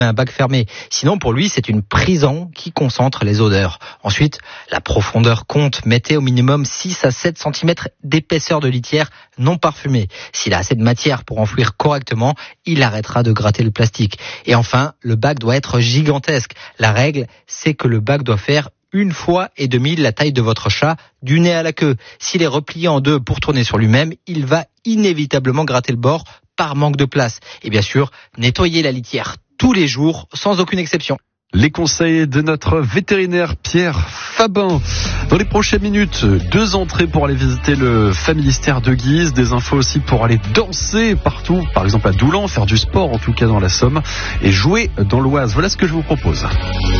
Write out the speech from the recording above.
un bac fermé. Sinon, pour lui, c'est une prison qui concentre les odeurs. Ensuite, la profondeur compte. Mettez au minimum 6 à 7 cm d'épaisseur de litière non parfumée. S'il a assez de matière pour enfouir correctement, il arrêtera de gratter le plastique. Et enfin, le bac doit être gigantesque. La règle, c'est que le bac doit faire 1,5 fois la taille de votre chat, du nez à la queue. S'il est replié en deux pour tourner sur lui-même, il va inévitablement gratter le bord par manque de place. Et bien sûr, nettoyez la litière tous les jours, sans aucune exception. Les conseils de notre vétérinaire Pierre Fabin. Dans les prochaines minutes, 2 entrées pour aller visiter le Familistère de Guise, des infos aussi pour aller danser partout, par exemple à Doulan, faire du sport en tout cas dans la Somme, et jouer dans l'Oise. Voilà ce que je vous propose.